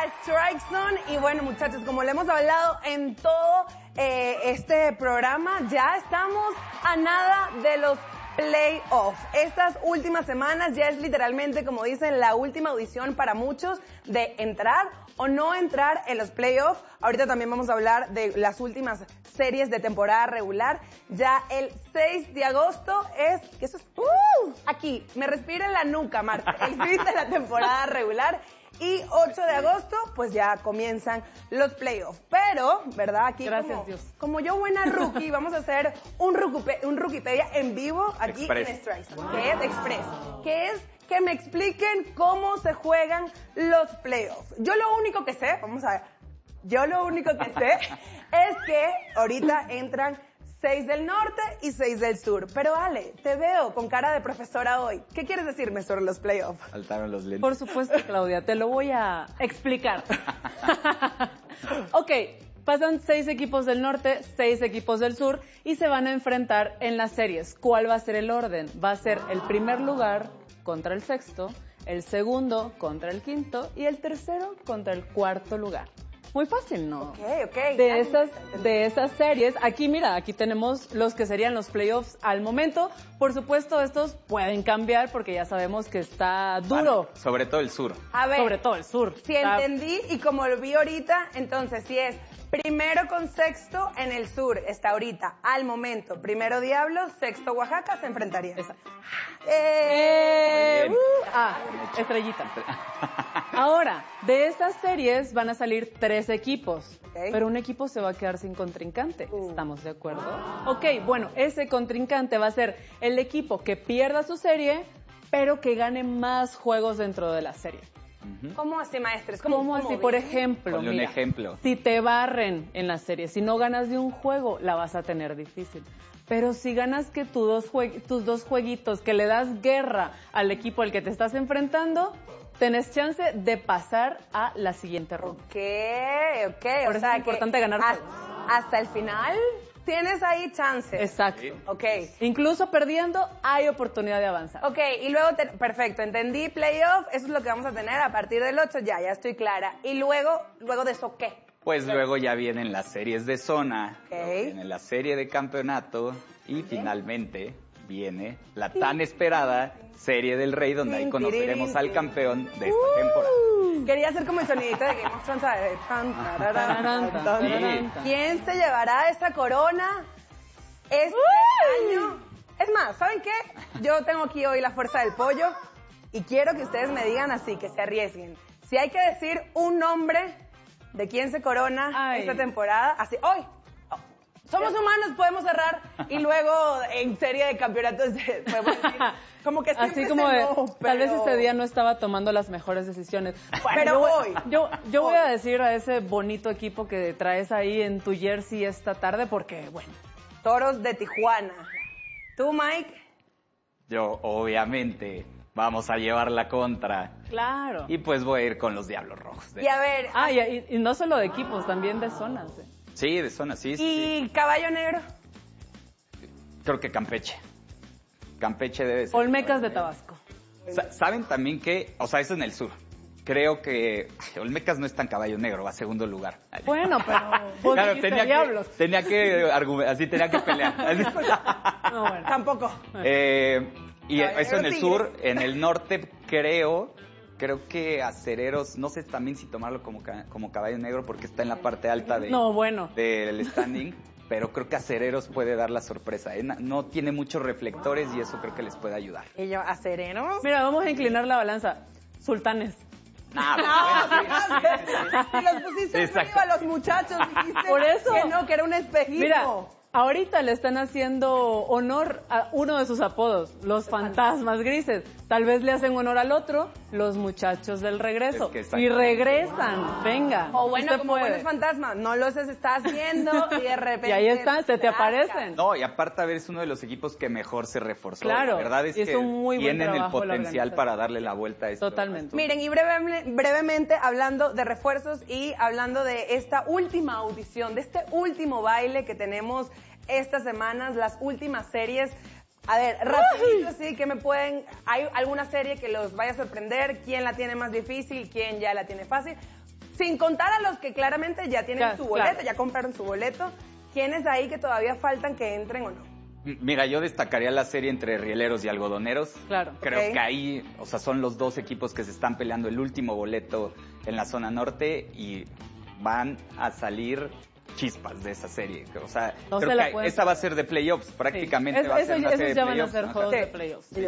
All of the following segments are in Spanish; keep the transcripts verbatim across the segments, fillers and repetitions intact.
a Strike Zone. Y bueno, muchachos, como le hemos hablado en todo eh, este programa, ya estamos a nada de los playoffs. Estas últimas semanas ya es literalmente, como dicen, la última audición para muchos de entrar o no entrar en los playoffs. Ahorita también vamos a hablar de las últimas series de temporada regular. Ya el seis de agosto es, que eso es, uh, aquí, me respira en la nuca, Marta, el fin de la temporada regular. Y ocho de agosto, pues ya comienzan los playoffs. Pero, ¿verdad? Aquí, Gracias, como, Dios. como yo buena rookie, vamos a hacer un, rucupe, un Rukipedia en vivo aquí Express. en Strike Zone, que es Express, que es que me expliquen cómo se juegan los playoffs. Yo lo único que sé, vamos a ver, yo lo único que sé es que ahorita entran seis del norte y seis del sur. Pero Ale, te veo con cara de profesora hoy. ¿Qué quieres decirme sobre los playoffs? Saltaron los lentes. Por supuesto, Claudia, te lo voy a explicar. Ok, pasan seis equipos del norte, seis equipos del sur y se van a enfrentar en las series. ¿Cuál va a ser el orden? Va a ser el primer lugar contra el sexto, el segundo contra el quinto y el tercero contra el cuarto lugar. Muy fácil, ¿no? Ok, ok. De esas, de esas series, aquí mira, aquí tenemos los que serían los playoffs al momento. Por supuesto, estos pueden cambiar porque ya sabemos que está duro. Bueno, sobre todo el sur. A ver, Sobre todo el sur. si Está- entendí y como lo vi ahorita, entonces si es primero con sexto en el sur, está ahorita, al momento, primero Diablos, sexto Oaxaca, se enfrentarían. Exacto. Eh, Eh, Muy bien. uh, ah, estrellita. Ahora, de estas series van a salir tres equipos, Ok. pero un equipo se va a quedar sin contrincante. Uh. ¿Estamos de acuerdo? Ok, bueno, ese contrincante va a ser el equipo que pierda su serie, pero que gane más juegos dentro de la serie. ¿Cómo así, maestres? ¿Cómo, ¿Cómo cómo así? Por bien? ejemplo, Ponle un mira, ejemplo. si te barren en la serie, si no ganas de un juego, la vas a tener difícil. Pero si ganas que tu dos jue- tus dos jueguitos, que le das guerra al equipo al que te estás enfrentando, tenés chance de pasar a la siguiente ronda. Ok, ok. Por o eso sea es importante que ganar has- juegos. hasta el final tienes ahí chances. Exacto. Ok. Incluso perdiendo, hay oportunidad de avanzar. Ok, y luego, te- perfecto, entendí, playoff, eso es lo que vamos a tener a partir del ocho, ya, ya estoy clara. Y luego, luego de eso, ¿qué? Pues luego ya vienen las series de zona, Ok. luego viene la serie de campeonato y finalmente viene la tan esperada serie del Rey, donde ahí Tin, conoceremos tirirín, al tin. campeón de esta Uh, temporada. Quería hacer como el sonidito de Game of Thrones, ¿sabes? Tan, tararán, Tararán, tan, tan. tararán, tan. ¿Quién se llevará esa corona este año? Es más, ¿saben qué? Yo tengo aquí hoy la fuerza del pollo y quiero que ustedes me digan así, que se arriesguen. Si hay que decir un nombre de quién se corona Ay. esta temporada, así, hoy. Somos humanos, podemos cerrar y luego en serie de campeonatos de- podemos decir, como que siempre Así como se de, no, tal vez pero- este día no estaba tomando las mejores decisiones. Pero yo, voy- hoy. Yo, yo voy Hoy. a decir a ese bonito equipo que traes ahí en tu jersey esta tarde porque, bueno, Toros de Tijuana. ¿Tú, Mike? Yo, obviamente, vamos a llevar la contra. claro. Y pues voy a ir con los Diablos Rojos. de- Y a ver, Ah, y, y- y no solo de equipos, también de zonas. eh. Sí, de zona, sí, sí, sí. ¿y Caballo Negro? Creo que Campeche. Campeche debe ser. Olmecas de Tabasco. Sa- ¿Saben también que, o sea, eso en el sur? Creo que ay, Olmecas no es tan caballo negro, va a segundo lugar. Bueno, pero vos Claro, dijiste tenía diablos. que, tenía que argumen- así tenía que pelear. Así. No, bueno. Tampoco. Eh, y Caballo eso en el negro sur, tigre. en el norte creo, creo que Acereros, no sé también si tomarlo como, ca- como caballo negro porque está en la parte alta de, No, bueno. del standing, pero creo que Acereros puede dar la sorpresa. ¿eh? Na- No tiene muchos reflectores y eso creo que les puede ayudar. ¿Y yo, a Sereno? Mira, vamos a inclinar la balanza. Sultanes. Nah, pues, Ah, bueno, sí. y los pusiste Exacto. arriba a los muchachos, dijiste Por eso. que no, que era un espejismo. Mira, ahorita le están haciendo honor a uno de sus apodos, los fantasmas grises. Tal vez le hacen honor al otro, los muchachos del regreso. Es que exacto. y regresan, venga. o bueno, usted como puede. buenos fantasmas, no los estás viendo y de repente... Y ahí están, se te saca. aparecen. No, y aparte, a ver, es uno de los equipos que mejor se reforzó. Claro, La verdad es y es que un muy buen tienen el trabajo la potencial organización. para darle la vuelta a esto. Totalmente. Miren, y breve- brevemente hablando de refuerzos y hablando de esta última audición, de este último baile que tenemos estas semanas, las últimas series. A ver, rapidito así, que me pueden... ¿Hay alguna serie que los vaya a sorprender? ¿Quién la tiene más difícil? ¿Quién ya la tiene fácil? Sin contar a los que claramente ya tienen Ya, su boleto, claro. ya compraron su boleto. ¿Quiénes ahí que todavía faltan que entren o no? Mira, yo destacaría la serie entre rieleros y algodoneros. Claro. Creo Ok. que ahí, o sea, son los dos equipos que se están peleando el último boleto en la zona norte y van a salir chispas de esa serie. O sea, No se creo la que pueden esa va a ser de playoffs, prácticamente Sí. va a Es- ser eso- una esos serie de ya van a playoffs. ser Ajá. juegos de Sí. playoffs. Y yo.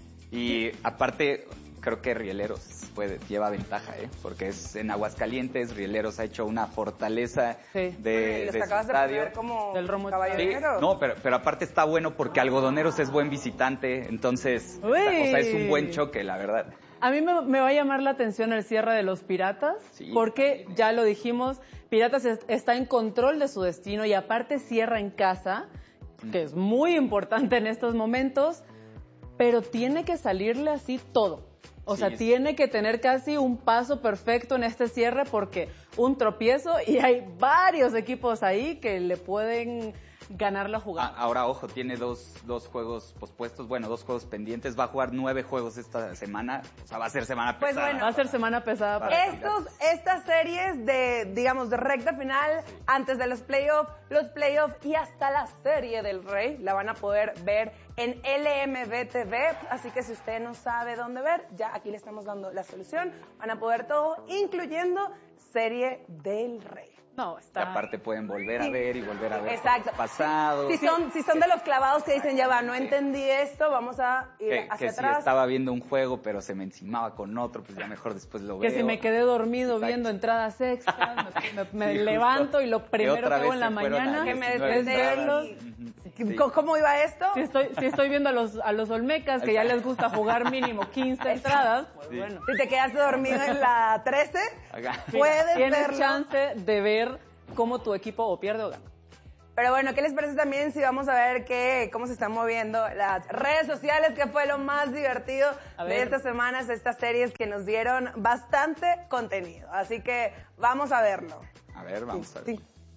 Y aparte, creo que Rieleros puede, lleva ventaja, ¿eh? Porque es en Aguascalientes, Rieleros ha hecho una fortaleza Sí. de, y los de su acabas de estadio. poner como Del Romo- caballo Sí, negro. no, pero, pero aparte está bueno porque Algodoneros es buen visitante, entonces, Uy. o sea, es un buen choque, la verdad. A mí me, me va a llamar la atención el cierre de los Piratas, Sí. porque ya lo dijimos, Piratas es- está en control de su destino y aparte cierra en casa, que es muy importante en estos momentos, pero tiene que salirle así todo. O Sí, sea, es- tiene que tener casi un paso perfecto en este cierre porque un tropiezo y hay varios equipos ahí que le pueden ganar la Ah, jugada. ahora, ojo, tiene dos, dos juegos pospuestos, bueno, dos juegos pendientes, va a jugar nueve juegos esta semana, o sea, va a ser semana Pues pesada. bueno. Va a ser semana pesada para Para- Estos, estas series de, digamos, de recta final, antes de los playoffs, los playoffs y hasta la serie del Rey, la van a poder ver en L M B T V. Así que si usted no sabe dónde ver, ya aquí le estamos dando la solución. Van a poder todo, incluyendo serie del Rey. No, Y está... aparte pueden volver a ver y volver a ver Exacto. pasado. Si son, si son de los clavados que dicen, ya va, no entendí esto, vamos a ir que, hacia que si atrás. estaba viendo un juego pero se me encimaba con otro, pues ya mejor después lo Que veo. si me quedé dormido Exacto. viendo entradas extras, me, me- me Sí, justo. levanto y lo primero que otra hago vez en la se fueron mañana a Que me diecinueve es desperté. verlos. Ujú. Sí. ¿Cómo, cómo iba esto? Si estoy, si estoy viendo a los, a los Olmecas, que ya les gusta jugar mínimo quince entradas, pues Sí. bueno. Si te quedaste dormido en la trece, Acá. puedes Tienes verlo. chance de ver cómo tu equipo o pierde o gana. Pero bueno, ¿qué les parece también si vamos a ver qué, cómo se están moviendo las redes sociales, que fue lo más divertido A de ver. estas semanas, estas series que nos dieron bastante contenido? Así que vamos a verlo. A ver, vamos a ver. Sí.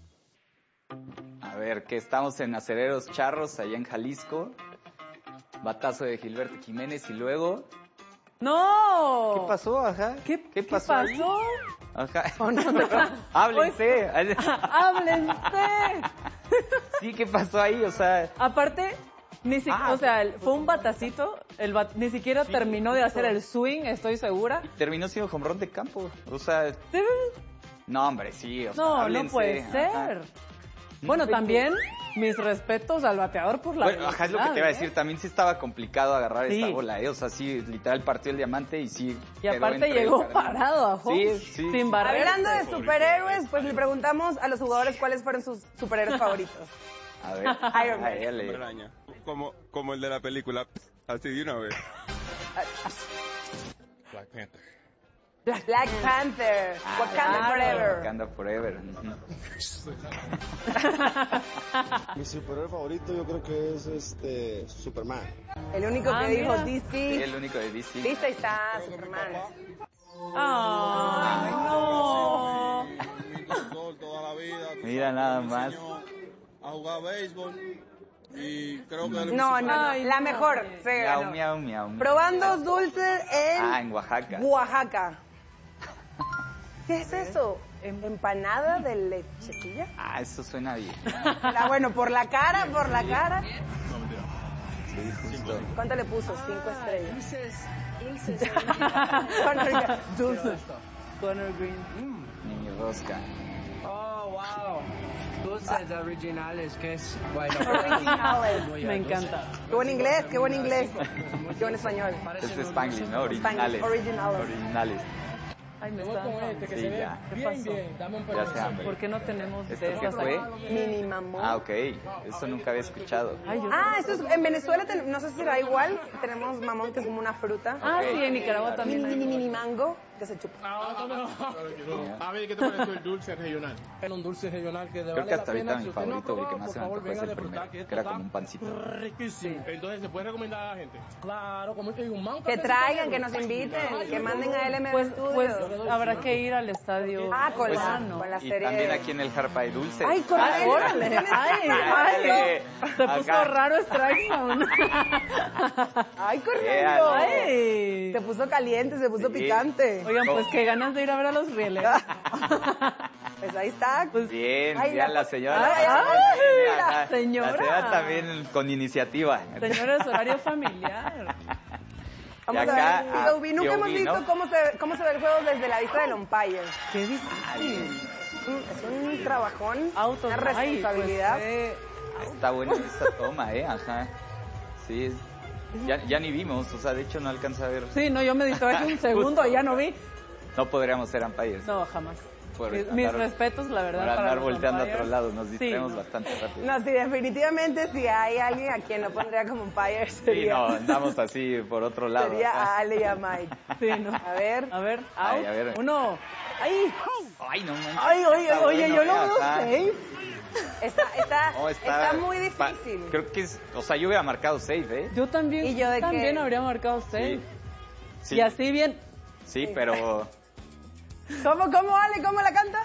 A ver, que estamos en Acereros Charros, allá en Jalisco. Batazo de Gilberto Jiménez y luego... ¡No! ¿Qué pasó, ajá? ¿Qué, ¿Qué qué pasó pasó? ahí? Ajá. Oh, no, no. Háblense. ¡Háblense! Sí, ¿qué pasó ahí? O sea, Aparte, ni si- Ah, o sea, el- fue un batacito, el bat- ni siquiera terminó de hacer el swing, estoy segura. terminó siendo home run de campo. O sea, Sí, no, hombre, sí. O sea, No, no háblense, puede ajá. ser. Bueno, también mis respetos al bateador por la Bueno, ajá, es lo que te iba a velocidad, decir. También sí estaba complicado agarrar Sí. esta bola, ¿eh? O sea, sí, literal partió el diamante y sí. ¿eh? Y quedó aparte entre llegó el jardín. parado a home, Sí, sí. sin barrer. Hablando de superhéroes, pues le preguntamos a los jugadores cuáles fueron sus superhéroes favoritos. A ver. Iron Man. a ella le- Araña. Como, como el de la película, así de una vez. Black Panther. Black Panther, Ah, Wakanda claro. Forever. Wakanda Forever. ujú. Mi superhéroe favorito yo creo que es este Superman. El único Ah, que dijo mira. Sí, D el único de D C. C. Listo, ahí está Superman. Ay, no. Mi doctor toda la vida. tú Mira sabes, nada me más. enseñó a jugar béisbol y creo que... No, no, Ay, la no. mejor. Se Miau, ganó. miau, miau. Probando dulces en Ah, en Oaxaca. Oaxaca. ¿Qué es eso? ¿Empanada de lechecilla? Ah, eso suena bien. Ah, bueno, por la cara, por la cara. Sí, justo. ¿Cuánto le puso? Cinco estrellas. Dulces, dulces. Conor- Dulces. Conor Green. Ni rosca. Oh, wow. Dulces originales, que es bueno. Originales. Me encanta. Qué buen inglés, qué buen inglés. Qué buen español. Es de Spanglish, ¿no? Originales. originales. Originales. Ay, me está dando hambre. Sí, ya. ¿Qué pasó? Ya se hambre. ¿Por qué no tenemos ¿Esto de qué esas fue? aquí? Mini mamón. Ah, ok. Eso nunca había escuchado. Ay, yo- Ah, esto es, en Venezuela, ten- no sé si será igual, tenemos mamón que es como una fruta. Ah, Ok. sí, en Nicaragua Mini, también. mini, hay. mini mango que se chupa. A ver, ¿qué te pareció el dulce regional? Un dulce regional que de Creo vale que la hasta pena. ahorita Si mi usted no ha favorito, el que probado, más por se me favor, antojó es venga a el primero, disfrutar, que que esto era está como un pancito. riquísimo. Entonces, ¿se puede recomendar a la gente? Claro, como que un mango. Que traigan, que nos inviten, que manden a L M Pues, Studios. pues habrá que ir al estadio. Ah, con Pues, la, no. con la Y serie. también aquí en el Jarpa de Dulce. Ay, con Ay, órale. Ay, ay, no. Se puso Acá. raro Strike Zone. Ay, Cornelio. Ay. Se puso caliente, se puso Sí. picante. Oigan, pues qué ganas de ir a ver a los rieles. Pues ahí está. Pues, Bien, Ay, bien, la- la señora. Ay, la- ay, la- la la- señora. La señora también con iniciativa. señores, horario familiar. Vamos Y acá, a ver. a Lo vi, nunca P O V, hemos visto ¿no? cómo se, cómo se ve el juego desde la vista del umpire. Qué difícil. Es un, es un trabajón, Autos. una responsabilidad. Ay, pues, Está buena esta toma, ¿eh? Ajá. Sí, es- ya, ya ni vimos, o sea, de hecho no alcanza a ver. fue- sí, no, yo me distraje un segundo y ya no vi. No podríamos ser umpires. No, jamás. Por Mis, andar- mis respetos, la verdad. Por para andar los volteando a umpires. otro lado, nos Sí, distraemos no. bastante rápido. No, sí, definitivamente si hay alguien a quien no pondría como umpire Sí, sería, no, andamos así por otro lado. sería acá. a Ale y a Mike. Sí, no. A ver. A ver, Ay, out. a ver. Uno. ¡Ay! Ay, no manches. Ay, oye, Está oye, bueno, yo ¿eh? lo veo Ajá. safe. Está, está, No, está, muy pa- difícil. Creo que es, o sea, yo hubiera marcado safe, ¿eh? Yo también, ¿Y yo de también qué? habría marcado safe. Sí. Y así bien. Sí, pero... ¿Cómo, cómo, Ale? ¿Cómo la canta?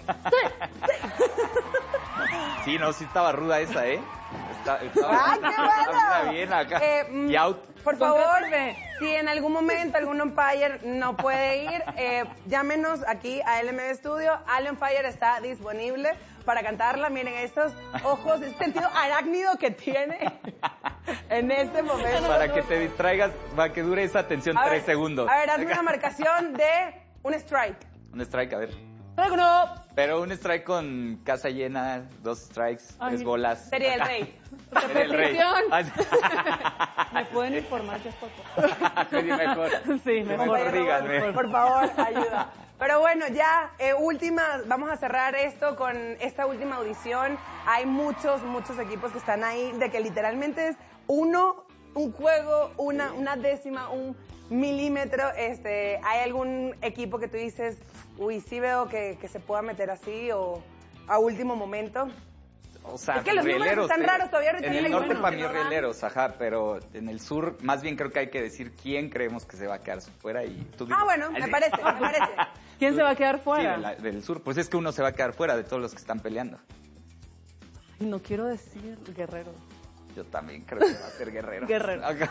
Sí, no, sí estaba ruda esa, ¿eh? Está, estaba, ¡Ay, qué estaba bueno! bien acá. Eh, mm, y out. Por ¿Con favor, qué sirve? si en algún momento algún umpire no puede ir, eh, llámenos aquí a L M B Studio. Ale Umpire está disponible para cantarla. Miren estos ojos, este sentido arácnido que tiene en este momento. Para que te distraigas, para que dure esa atención A tres ver, segundos. A ver, hazme una marcación de un strike. Un strike, a ver. ¡Uno! Pero un strike con casa llena, dos strikes, Ay. tres bolas. Sería el rey. Sería el rey. Repetición. ¿Me pueden informar qué es por Sí, mejor. Sí, mejor. Mejor díganme. Por favor, ayuda. Pero bueno, ya, eh, última, vamos a cerrar esto con esta última audición. Hay muchos, muchos equipos que están ahí, de que literalmente es uno, un juego, una, una décima, un milímetro. Este, ¿hay algún equipo que tú dices, uy, sí veo que, que se pueda meter así o a último momento? O sea, Es que los números rieleros, están eh. raros, todavía En retienen el norte algunos para que mí no dan. rieleros, ajá, pero en el sur más bien creo que hay que decir quién creemos que se va a quedar fuera y tú Ah, dices- bueno, me Así. parece, me parece. ¿Quién se va a quedar Sí, fuera? de la- del sur. Pues es que uno se va a quedar fuera de todos los que están peleando. Ay, no quiero decir Guerrero. Yo también creo que va a ser Guerrero. Guerrero. Pues,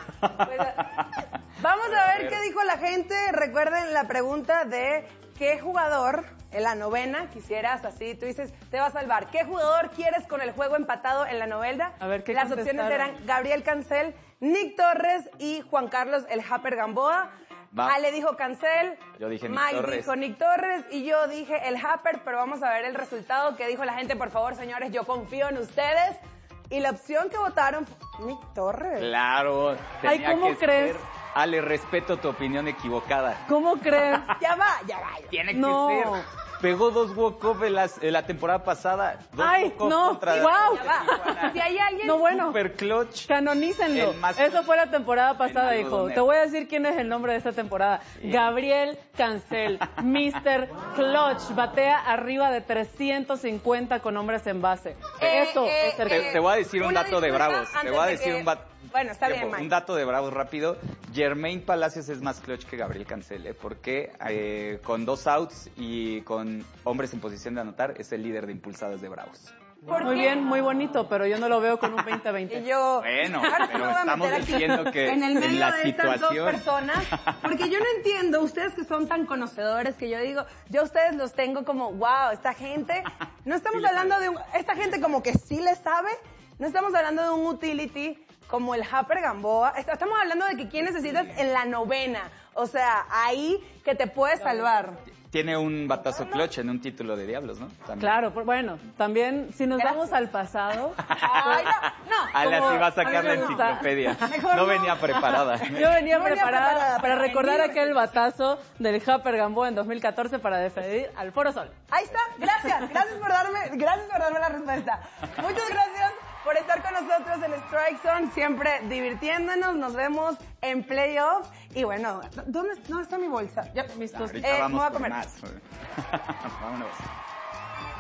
vamos a ver qué dijo la gente. Recuerden la pregunta de qué jugador en la novena quisieras así. Tú dices, te va a salvar. ¿Qué jugador quieres con el juego empatado en la novena? A ver, ¿qué Las opciones contestaron? eran Gabriel Cancel, Nick Torres y Juan Carlos el Happer Gamboa. Va. Ale dijo Cancel, Yo dije Nick Mike Torres. dijo Nick Torres y yo dije el Happer, pero vamos a ver el resultado que dijo la gente. Por favor, señores, yo confío en ustedes. Y la opción que votaron fue Nick Torres. Claro. Ay, tenía ¿cómo que crees? ser. Ale, respeto tu opinión equivocada. ¿Cómo crees? Ya va, ya va. ya va. Tiene No. que ser. Pegó dos walk-off en, las- en la temporada pasada. Dos Ay, walk-off no, contra guau. Ya va. Si hay alguien... No, bueno. Super clutch. Canonícenlo. El más- Eso fue la temporada pasada, El hijo. algodonero. Te voy a decir quién es el nombre de esta temporada. Gabriel Cancel, mister Clutch. Batea arriba de trescientos cincuenta con hombres en base. Eh, Eso eh, es el... eh, Te, te voy a decir un Una dato de disculpa Bravos. Te antes voy a de decir que- un, bat- Bueno, está bien, tiempo, Mike. un dato de Bravos rápido. Jermaine Palacios es más clutch que Gabriel Cancel, ¿eh? Porque eh, con dos outs y con hombres en posición de anotar es el líder de impulsadas de Bravos. ¿Por Muy qué? bien, muy bonito, pero yo no lo veo con un veinte Y veinte. yo... Bueno, ahora sí pero me voy a estamos meter aquí diciendo que en el medio en la de estas dos situación. personas, porque yo no entiendo, ustedes que son tan conocedores, que yo digo, yo a ustedes los tengo como, wow, esta gente, no estamos Sí le hablando sabe. de un, esta gente como que sí le sabe, no estamos hablando de un utility como el Happer Gamboa, Est- estamos hablando de que quién necesitas en la novena, o sea, ahí que te puede salvar. Tiene un batazo clutch en un título de Diablos, ¿no? También. Claro, por- bueno, también si nos Gracias. vamos al pasado, Ay, no, no. Ale como- así va a a sacar mí la me gusta. enciclopedia. Mejor No no. venía preparada. yo venía No venía preparada preparada, para pero recordar venía. aquel batazo del Happer Gamboa en dos mil catorce para defender al Foro Sol. Ahí está, gracias, gracias por darme, gracias por darme la respuesta. Muchas gracias por estar con nosotros en Strike Zone, siempre divirtiéndonos, nos vemos en playoff. Y bueno, ¿dónde, dónde está mi bolsa? Ya, Mis Ahorita Eh, me vamos voy a por comer. más. Vámonos.